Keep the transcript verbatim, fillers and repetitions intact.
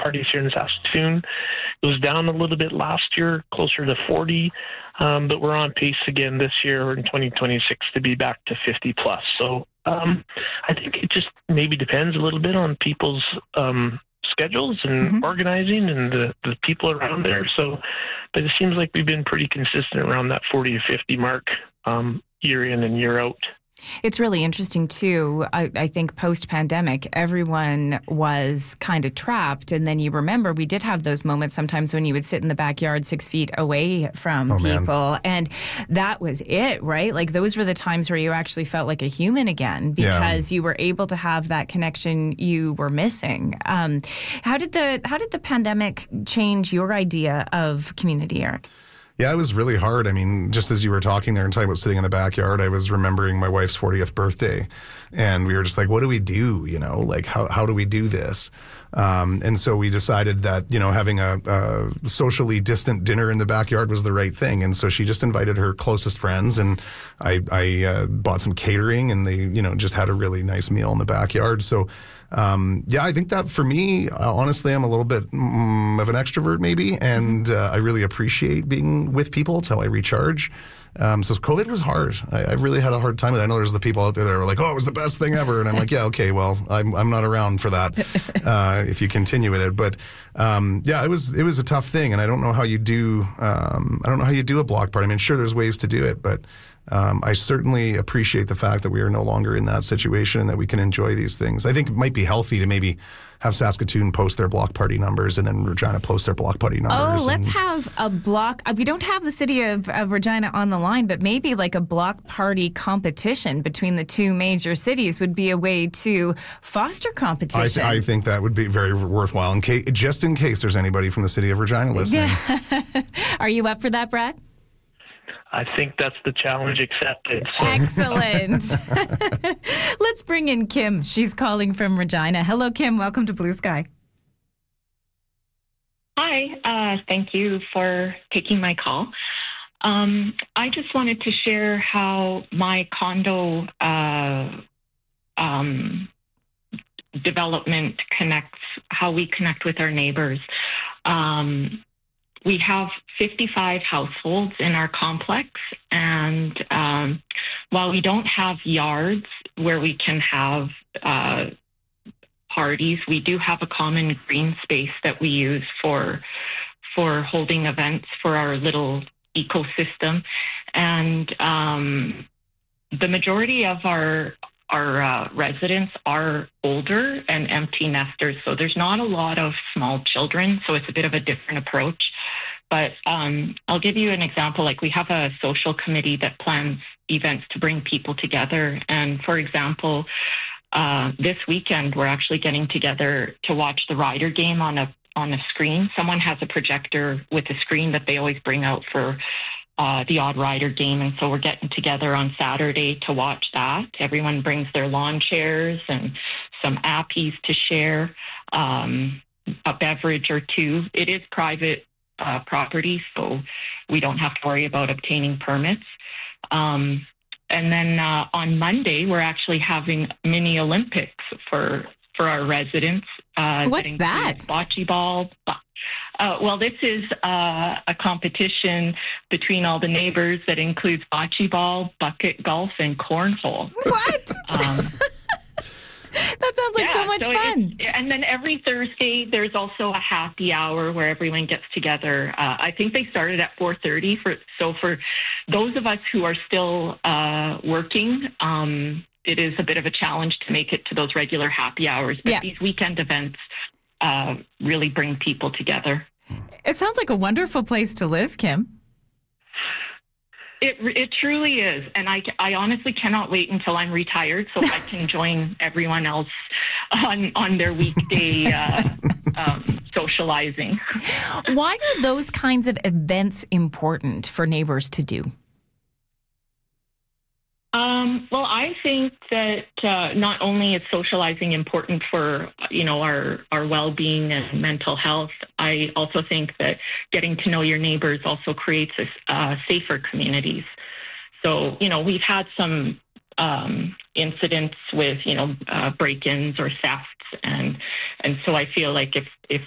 parties here in Saskatoon. It was down a little bit last year, closer to forty, um, but we're on pace again this year in twenty twenty-six to be back to fifty plus. So um, I think it just maybe depends a little bit on people's um, schedules and mm-hmm. organizing and the, the people around there. So, but it seems like we've been pretty consistent around that forty to fifty mark um, year in and year out. It's really interesting, too. I, I think post-pandemic, everyone was kind of trapped. And then you remember we did have those moments sometimes when you would sit in the backyard six feet away from oh, people. Man. And that was it, right? Like those were the times where you actually felt like a human again because yeah. you were able to have that connection you were missing. Um, how did the how did the pandemic change your idea of community, Eric? Yeah, it was really hard. I mean, just as you were talking there and talking about sitting in the backyard, I was remembering my wife's fortieth birthday. And we were just like, what do we do? You know, like, how, how do we do this? Um, and so we decided that, you know, having a, a socially distant dinner in the backyard was the right thing. And so she just invited her closest friends, and I, I uh, bought some catering, and they, you know, just had a really nice meal in the backyard. So, um, yeah, I think that for me, uh, honestly, I'm a little bit mm, of an extrovert maybe, and uh, I really appreciate being with people. It's how I recharge. Um, so COVID was hard. I, I really had a hard time with it. I know there's the people out there that were like, oh, it was the best thing ever. And I'm like, yeah, okay, well, I'm I'm not around for that uh, if you continue with it. But um, yeah, it was it was a tough thing. And I don't know how you do, um, I don't know how you do a block party. I mean, sure, there's ways to do it, but um, I certainly appreciate the fact that we are no longer in that situation and that we can enjoy these things. I think it might be healthy to maybe have Saskatoon post their block party numbers and then Regina post their block party numbers. Oh, let's have a block. We don't have the city of, of Regina on the line, but maybe like a block party competition between the two major cities would be a way to foster competition. I, th- I think that would be very worthwhile, in case, just in case there's anybody from the city of Regina listening. Yeah. Are you up for that, Brad? I think that's the challenge accepted. So. Excellent. Let's bring in Kim. She's calling from Regina. Hello, Kim. Welcome to Blue Sky. Hi. Uh, thank you for taking my call. Um, I just wanted to share how my condo uh, um, development connects, how we connect with our neighbors. Um, We have fifty-five households in our complex, and um, while we don't have yards where we can have uh, parties, we do have a common green space that we use for for holding events for our little ecosystem. And um, the majority of our our uh, residents are older and empty nesters, so there's not a lot of small children, so it's a bit of a different approach. But um, I'll give you an example. Like, we have a social committee that plans events to bring people together. And for example, uh, this weekend, we're actually getting together to watch the Rider game on a on a screen. Someone has a projector with a screen that they always bring out for uh, the odd Rider game. And so we're getting together on Saturday to watch that. Everyone brings their lawn chairs and some appies to share, um, a beverage or two. It is private Uh, property, so we don't have to worry about obtaining permits. Um, and then uh, on Monday, we're actually having mini Olympics for for our residents. Uh, What's that? Bocce ball. Uh, well, this is uh, a competition between all the neighbors that includes bocce ball, bucket golf, and cornhole. What? Um, That sounds like yeah, so much so fun. And then every Thursday, there's also a happy hour where everyone gets together. Uh, I think they started at four thirty. For, so for those of us who are still uh, working, um, it is a bit of a challenge to make it to those regular happy hours. But yeah. These weekend events uh, really bring people together. It sounds like a wonderful place to live, Kim. It it truly is, and I, I honestly cannot wait until I'm retired so I can join everyone else on on their weekday uh, um, socializing. Why are those kinds of events important for neighbors to do? Um, well, I think that uh, not only is socializing important for, you know, our, our well-being and mental health, I also think that getting to know your neighbors also creates a, uh, safer communities. So, you know, we've had some um, incidents with, you know, uh, break-ins or thefts, and and so I feel like if if